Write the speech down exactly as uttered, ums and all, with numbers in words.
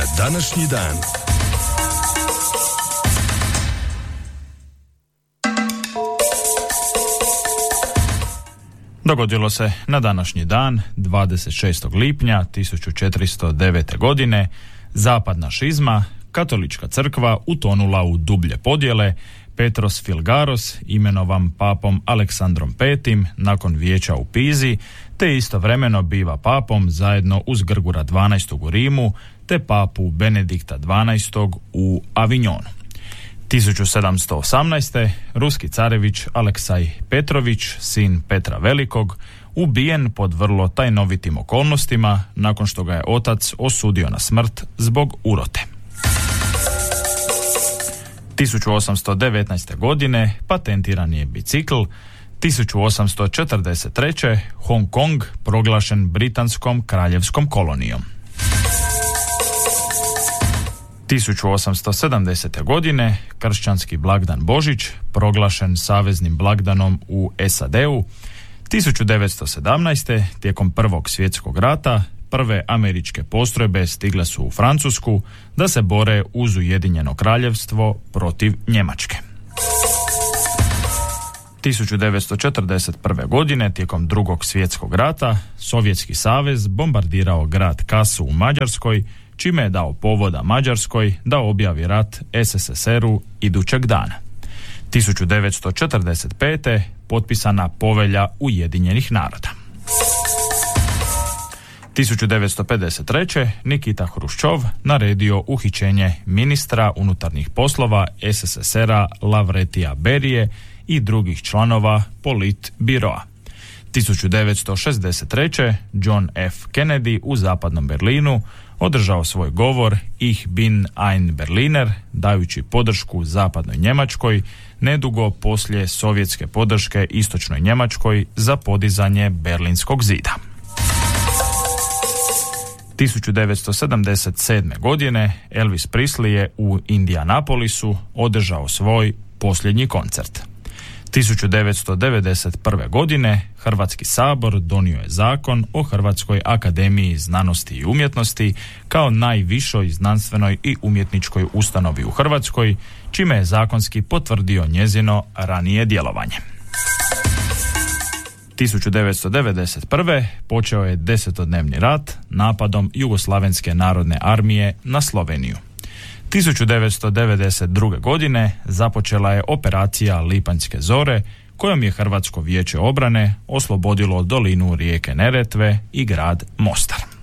današnji dan. Dogodilo se na današnji dan, dvadeset šestog lipnja tisuću četiristo devete. godine, zapadna šizma, katolička crkva utonula u dublje podjele, Petros Filgaros imenovan papom Aleksandrom petim nakon vijeća u Pizi, te istovremeno biva papom zajedno uz Grgura dvanaestog u Rimu, te papu Benedikta dvanaestog u Avignonu. tisuću sedamsto osamnaeste. ruski carević Aleksaj Petrović, sin Petra Velikog, ubijen pod vrlo tajnovitim okolnostima nakon što ga je otac osudio na smrt zbog urote. tisuću osamsto devetnaeste. godine patentiran je bicikl. tisuću osamsto četrdeset treće. Hong Kong proglašen britanskom kraljevskom kolonijom. tisuću osamsto sedamdesete. godine kršćanski blagdan Božić proglašen saveznim blagdanom u S A D-u. tisuću devetsto sedamnaeste. tijekom Prvog svjetskog rata prve američke postrojbe stigle su u Francusku da se bore uz Ujedinjeno kraljevstvo protiv Njemačke. tisuću devetsto četrdeset prve. godine tijekom Drugog svjetskog rata Sovjetski savez bombardirao grad Kasu u Mađarskoj, čime je dao povoda Mađarskoj da objavi rat S S S R-u idućeg dana. tisuću devetsto četrdeset pete. potpisana Povelja Ujedinjenih naroda. tisuću devetsto pedeset treće. Nikita Hruščov naredio uhićenje ministra unutarnjih poslova S S S R-a Lavretija Berije i drugih članova Politbiroa. tisuću devetsto šezdeset treće. John F. Kennedy u zapadnom Berlinu održao svoj govor Ich bin ein Berliner, dajući podršku zapadnoj Njemačkoj nedugo poslije sovjetske podrške istočnoj Njemačkoj za podizanje Berlinskog zida. tisuću devetsto sedamdeset sedme. godine Elvis Presley je u Indianapolisu održao svoj posljednji koncert. tisuću devetsto devedeset prve. godine Hrvatski sabor donio je zakon o Hrvatskoj akademiji znanosti i umjetnosti kao najvišoj znanstvenoj i umjetničkoj ustanovi u Hrvatskoj, čime je zakonski potvrdio njezino ranije djelovanje. tisuću devetsto devedeset prve. počeo je desetodnevni rat napadom Jugoslavenske narodne armije na Sloveniju. tisuću devetsto devedeset druge. godine započela je operacija Lipanjske zore, kojom je Hrvatsko vijeće obrane oslobodilo dolinu rijeke Neretve i grad Mostar.